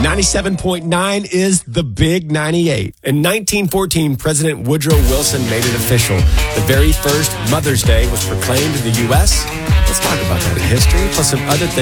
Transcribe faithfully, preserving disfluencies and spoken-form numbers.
ninety-seven point nine is the Big ninety-eight. In nineteen fourteen, President Woodrow Wilson made it official. The very first Mother's Day was proclaimed in the U S. Let's talk about that in history, plus some other things